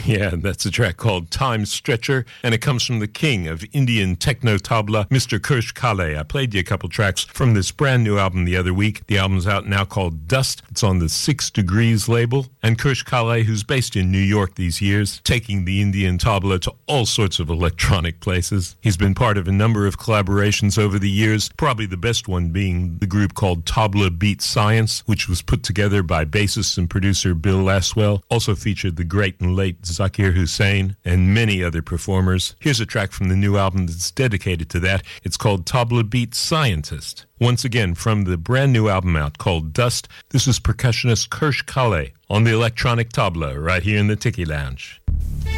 Yeah, that's a track called Time Stretcher, and it comes from the king of Indian techno tabla, Mr. Kirsch Kale. I played you a couple tracks from this brand new album the other week. The album's out now called Dust. It's on the 6 Degrees label. And Kirsch Kale, who's based in New York these years, taking the Indian tabla to all sorts of electronic places. He's been part of a number of collaborations over the years, probably the best one being the group called Tabla Beat Science, which was put together by bassist and producer Bill Laswell. Also featured the great and late Zakir Hussain and many other performers. Here's a track from the new album that's dedicated to that. It's called Tabla Beat Scientist. Once again, from the brand new album out called Dust, this is percussionist Kirsch Kale on the electronic tabla right here in the Tiki Lounge.